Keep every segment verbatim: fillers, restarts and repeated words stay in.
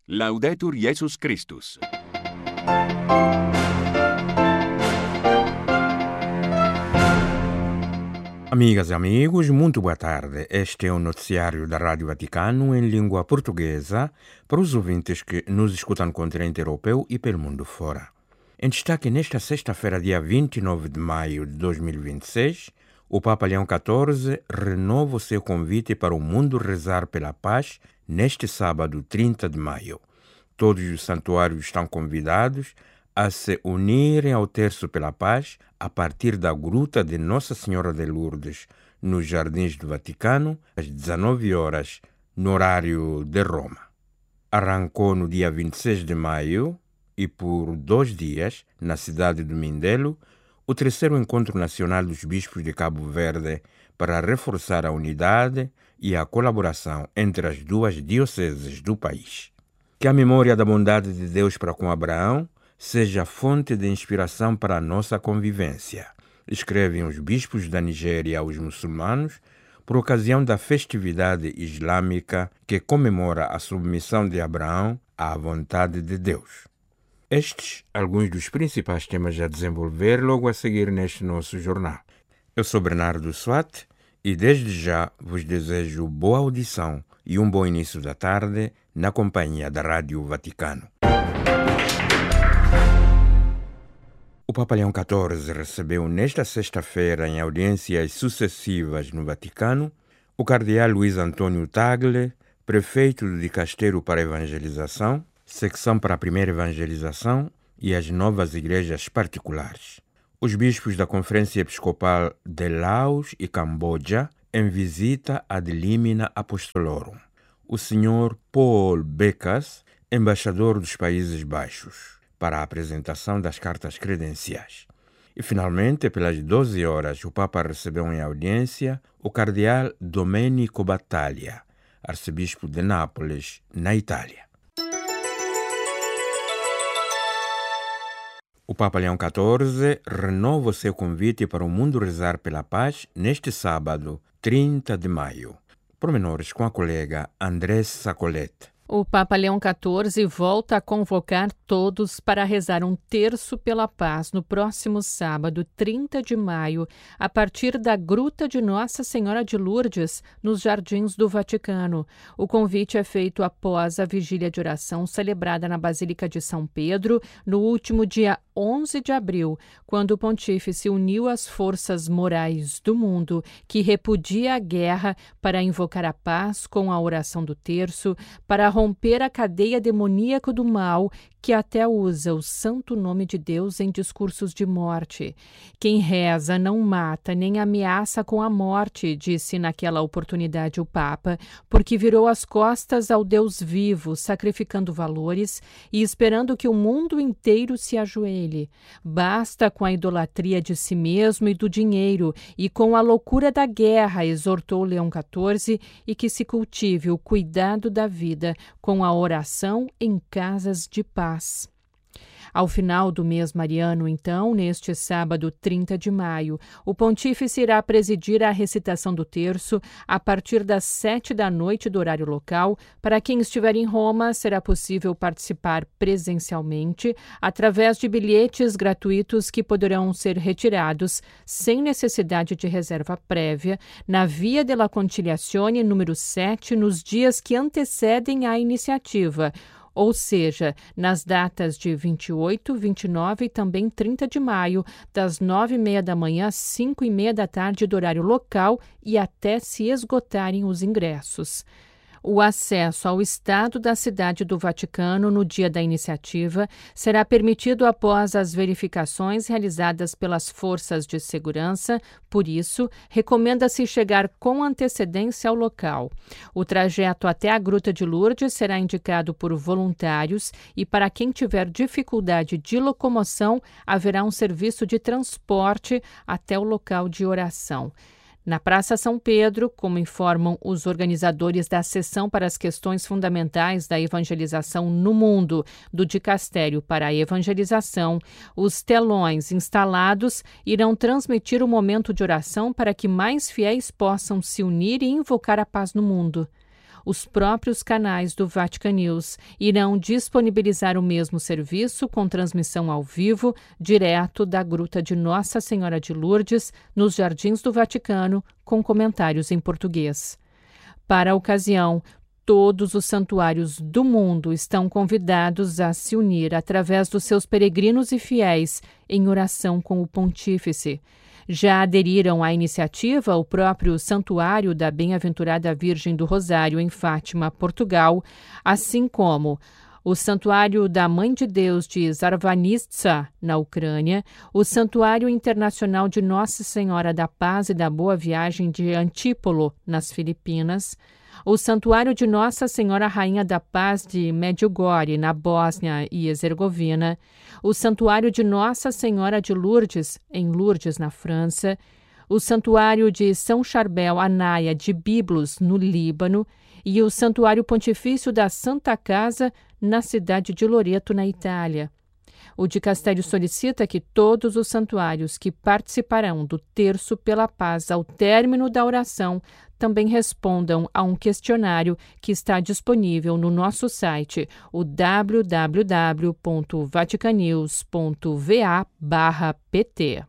Laudetur Jesus Christus. Amigas e amigos, muito boa tarde. Este é o noticiário da Rádio Vaticano em língua portuguesa para os ouvintes que nos escutam no continente europeu e pelo mundo fora. Em destaque, nesta sexta-feira, dia vinte e nove de maio de dois mil e vinte e seis, o Papa Leão catorze renova o seu convite para o mundo rezar pela paz neste sábado, trinta de maio. Todos os santuários estão convidados a se unirem ao Terço pela Paz a partir da Gruta de Nossa Senhora de Lourdes, nos Jardins do Vaticano, às dezenove horas, no horário de Roma. Arrancou no dia vinte e seis de maio e por dois dias, na cidade do Mindelo, o terceiro Encontro Nacional dos Bispos de Cabo Verde para reforçar a unidade e a colaboração entre as duas dioceses do país. Que a memória da bondade de Deus para com Abraão seja fonte de inspiração para a nossa convivência, escrevem os bispos da Nigéria aos muçulmanos por ocasião da festividade islâmica que comemora a submissão de Abraão à vontade de Deus. Estes, alguns dos principais temas a desenvolver logo a seguir neste nosso jornal. Eu sou Bernardo Swat e desde já vos desejo boa audição e um bom início da tarde na companhia da Rádio Vaticano. O Papa Leão catorze recebeu nesta sexta-feira, em audiências sucessivas no Vaticano, o cardeal Luiz Antônio Tagle, prefeito do Dicasteiro para a Evangelização, secção para a primeira evangelização e as novas igrejas particulares. Os bispos da Conferência Episcopal de Laos e Camboja em visita ad limina apostolorum. O senhor Paul Becas, embaixador dos Países Baixos, para a apresentação das cartas credenciais. E, finalmente, pelas doze horas, o Papa recebeu em audiência o cardeal Domenico Battaglia, arcebispo de Nápoles, na Itália. O Papa Leão catorze renova o seu convite para o mundo rezar pela paz neste sábado, trinta de maio. Pormenores com a colega Andrés Sacolete. O Papa Leão catorze volta a convocar todos para rezar um terço pela paz no próximo sábado, trinta de maio, a partir da Gruta de Nossa Senhora de Lourdes, nos Jardins do Vaticano. O convite é feito após a vigília de oração celebrada na Basílica de São Pedro, no último dia onze de abril, quando o pontífice uniu as forças morais do mundo que repudia a guerra para invocar a paz com a oração do terço, para romper a cadeia demoníaca do mal que até usa o santo nome de Deus em discursos de morte. Quem reza não mata nem ameaça com a morte, disse naquela oportunidade o Papa, porque virou as costas ao Deus vivo, sacrificando valores e esperando que o mundo inteiro se ajoelhe. Basta com a idolatria de si mesmo e do dinheiro e com a loucura da guerra, exortou Leão catorze, e que se cultive o cuidado da vida com a oração em casas de paz. Ao final do mês mariano, então, neste sábado, trinta de maio, o pontífice irá presidir a recitação do terço a partir das sete da noite do horário local. Para quem estiver em Roma, será possível participar presencialmente através de bilhetes gratuitos que poderão ser retirados sem necessidade de reserva prévia na Via della Conciliazione número sete nos dias que antecedem a iniciativa, ou seja, nas datas de vinte e oito, vinte e nove e também trinta de maio, das nove e meia da manhã às cinco e meia da tarde do horário local e até se esgotarem os ingressos. O acesso ao estado da cidade do Vaticano no dia da iniciativa será permitido após as verificações realizadas pelas forças de segurança. Por isso, recomenda-se chegar com antecedência ao local. O trajeto até a Gruta de Lourdes será indicado por voluntários e, para quem tiver dificuldade de locomoção, haverá um serviço de transporte até o local de oração. Na Praça São Pedro, como informam os organizadores da Sessão para as Questões Fundamentais da Evangelização no Mundo do Dicastério para a Evangelização, os telões instalados irão transmitir o momento de oração para que mais fiéis possam se unir e invocar a paz no mundo. os próprios canais do Vatican News irão disponibilizar o mesmo serviço com transmissão ao vivo, direto da Gruta de Nossa Senhora de Lourdes, nos Jardins do Vaticano, com comentários em português. Para a ocasião, todos os santuários do mundo estão convidados a se unir através dos seus peregrinos e fiéis em oração com o Pontífice. Já aderiram à iniciativa o próprio Santuário da Bem-aventurada Virgem do Rosário em Fátima, Portugal, assim como o Santuário da Mãe de Deus de Zarvanitsa, na Ucrânia, o Santuário Internacional de Nossa Senhora da Paz e da Boa Viagem de Antípolo, nas Filipinas, o Santuário de Nossa Senhora Rainha da Paz de Medjugorje, na Bósnia e Herzegovina, o Santuário de Nossa Senhora de Lourdes, em Lourdes, na França, o Santuário de São Charbel Anaia de Biblos, no Líbano, e o Santuário Pontifício da Santa Casa, na cidade de Loreto, na Itália. O dicastério solicita que todos os santuários que participarão do Terço pela Paz ao término da oração também respondam a um questionário que está disponível no nosso site, o w w w ponto vaticanews ponto v a barra p t.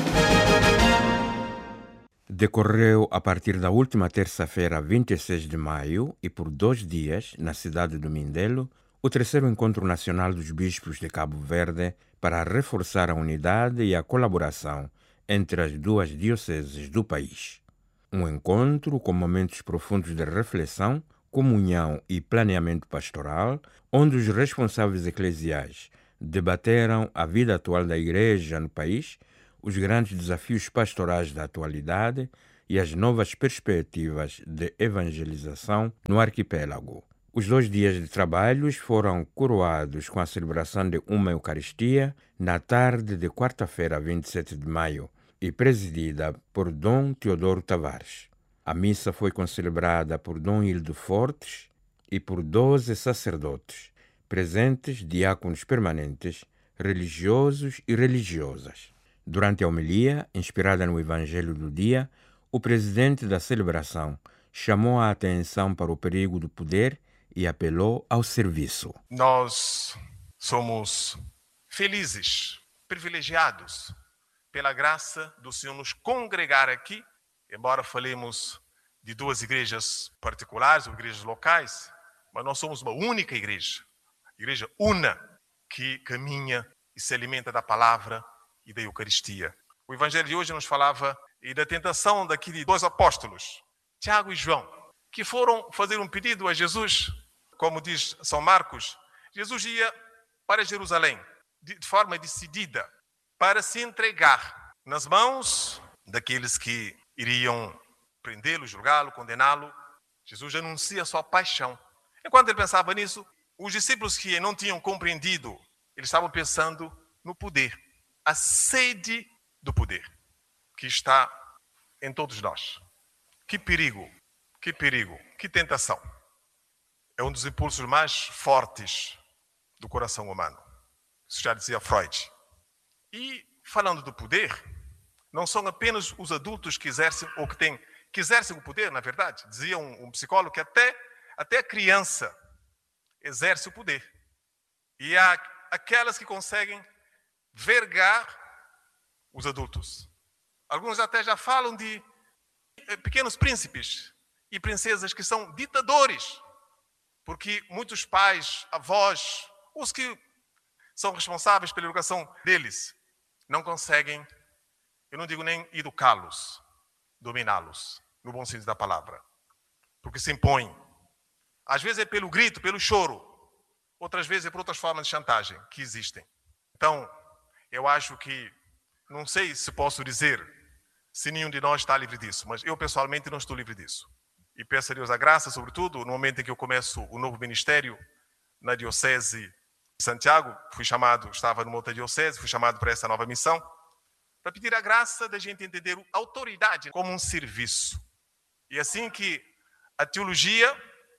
Decorreu a partir da última terça-feira, vinte e seis de maio, e por dois dias, na cidade do Mindelo, o terceiro Encontro Nacional dos Bispos de Cabo Verde para reforçar a unidade e a colaboração entre as duas dioceses do país. Um encontro com momentos profundos de reflexão, comunhão e planeamento pastoral, onde os responsáveis eclesiais debateram a vida atual da Igreja no país, os grandes desafios pastorais da atualidade e as novas perspectivas de evangelização no arquipélago. Os dois dias de trabalhos foram coroados com a celebração de uma Eucaristia na tarde de quarta-feira, vinte e sete de maio, e presidida por Dom Teodoro Tavares. A missa foi concelebrada por Dom Hildo Fortes e por doze sacerdotes, presentes, diáconos permanentes, religiosos e religiosas. Durante a homilia, inspirada no Evangelho do dia, o presidente da celebração chamou a atenção para o perigo do poder e apelou ao serviço. Nós somos felizes, privilegiados, pela graça do Senhor nos congregar aqui, embora falemos de duas igrejas particulares ou igrejas locais, mas nós somos uma única igreja, igreja una, que caminha e se alimenta da palavra e da Eucaristia. O Evangelho de hoje nos falava e da tentação daqui de dois apóstolos, Tiago e João, que foram fazer um pedido a Jesus. Como diz São Marcos, Jesus ia para Jerusalém de forma decidida para se entregar nas mãos daqueles que iriam prendê-lo, julgá-lo, condená-lo. Jesus anuncia a sua paixão. Enquanto ele pensava nisso, os discípulos que não tinham compreendido, eles estavam pensando no poder, a sede do poder que está em todos nós. Que perigo, que perigo, que tentação. É um dos impulsos mais fortes do coração humano. Isso já dizia Freud. E, falando do poder, não são apenas os adultos que exercem, ou que têm, que exercem o poder, na verdade. Dizia um, um psicólogo que até, até a criança exerce o poder. E há aquelas que conseguem vergar os adultos. Alguns até já falam de pequenos príncipes e princesas que são ditadores, porque muitos pais, avós, os que são responsáveis pela educação deles, não conseguem, eu não digo nem educá-los, dominá-los, no bom sentido da palavra, porque se impõem. Às vezes é pelo grito, pelo choro, outras vezes é por outras formas de chantagem que existem. Então, eu acho que, não sei se posso dizer se nenhum de nós está livre disso, mas eu pessoalmente não estou livre disso. E peço a Deus a graça, sobretudo, no momento em que eu começo o novo ministério na Diocese de Santiago, fui chamado, estava numa outra diocese, fui chamado para essa nova missão, para pedir a graça da gente entender a autoridade como um serviço. E assim que a teologia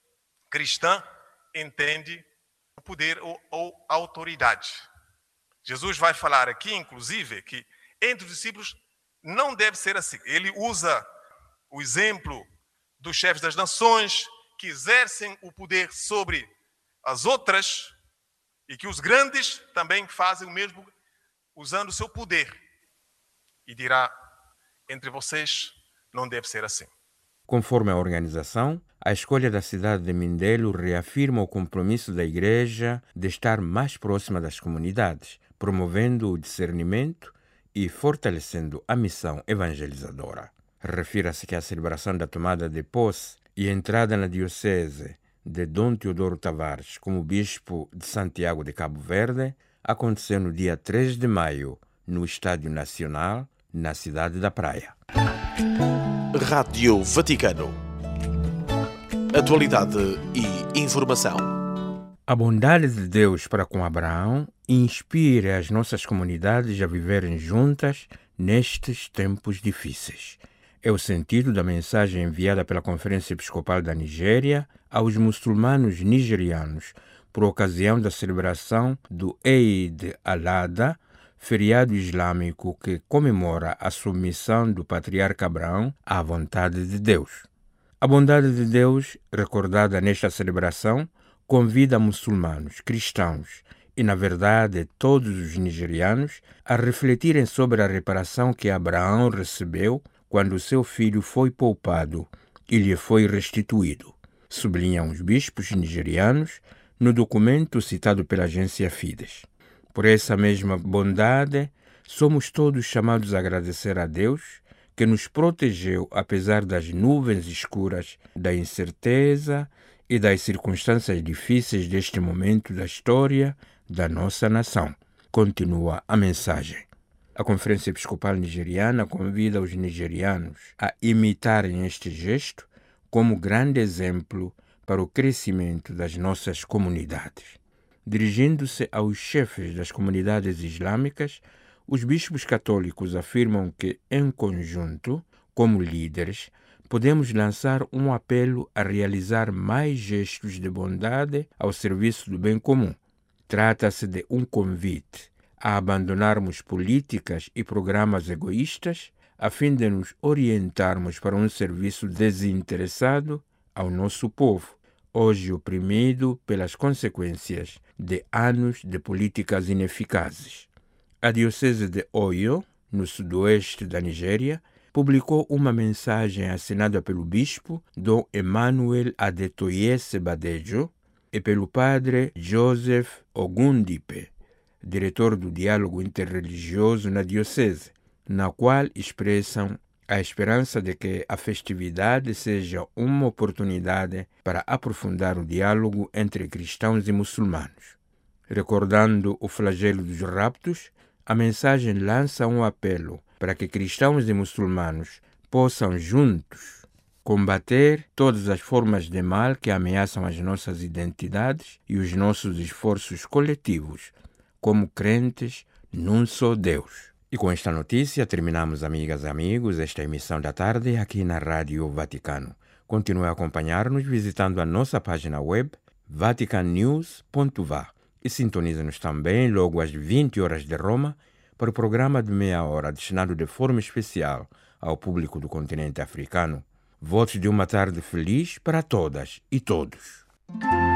cristã entende o poder ou, ou a autoridade. Jesus vai falar aqui, inclusive, que entre os discípulos não deve ser assim. Ele usa o exemplo dos chefes das nações que exercem o poder sobre as outras e que os grandes também fazem o mesmo usando o seu poder. E dirá, entre vocês não deve ser assim. Conforme a organização, a escolha da cidade de Mindelo reafirma o compromisso da Igreja de estar mais próxima das comunidades, promovendo o discernimento e fortalecendo a missão evangelizadora. Refira-se que a celebração da tomada de posse e entrada na diocese de Dom Teodoro Tavares como bispo de Santiago de Cabo Verde aconteceu no dia três de maio, no Estádio Nacional, na cidade da Praia. Rádio Vaticano. Atualidade e informação. A bondade de Deus para com Abraão inspira as nossas comunidades a viverem juntas nestes tempos difíceis. É o sentido da mensagem enviada pela Conferência Episcopal da Nigéria aos muçulmanos nigerianos por ocasião da celebração do Eid al-Adha, feriado islâmico que comemora a submissão do patriarca Abraão à vontade de Deus. A bondade de Deus, recordada nesta celebração, convida muçulmanos, cristãos e, na verdade, todos os nigerianos a refletirem sobre a reparação que Abraão recebeu quando seu filho foi poupado e lhe foi restituído, sublinham os bispos nigerianos no documento citado pela agência Fides. Por essa mesma bondade, somos todos chamados a agradecer a Deus que nos protegeu apesar das nuvens escuras, da incerteza e das circunstâncias difíceis deste momento da história da nossa nação. Continua a mensagem. A Conferência Episcopal Nigeriana convida os nigerianos a imitarem este gesto como grande exemplo para o crescimento das nossas comunidades. Dirigindo-se aos chefes das comunidades islâmicas, os bispos católicos afirmam que, em conjunto, como líderes, podemos lançar um apelo a realizar mais gestos de bondade ao serviço do bem comum. Trata-se de um convite a abandonarmos políticas e programas egoístas a fim de nos orientarmos para um serviço desinteressado ao nosso povo, hoje oprimido pelas consequências de anos de políticas ineficazes. A Diocese de Oyo, no sudoeste da Nigéria, publicou uma mensagem assinada pelo bispo Dom Emmanuel Adetoyese Badejo e pelo padre Joseph Ogundipe, diretor do Diálogo Interreligioso na Diocese, na qual expressam a esperança de que a festividade seja uma oportunidade para aprofundar o diálogo entre cristãos e muçulmanos. Recordando o flagelo dos raptos, a mensagem lança um apelo para que cristãos e muçulmanos possam juntos combater todas as formas de mal que ameaçam as nossas identidades e os nossos esforços coletivos como crentes num só Deus. E com esta notícia terminamos, amigas e amigos, esta emissão da tarde aqui na Rádio Vaticano. Continue a acompanhar-nos visitando a nossa página web vatican news ponto v a e sintonize-nos também logo às vinte horas de Roma para o programa de meia hora destinado de forma especial ao público do continente africano. Votos de uma tarde feliz para todas e todos.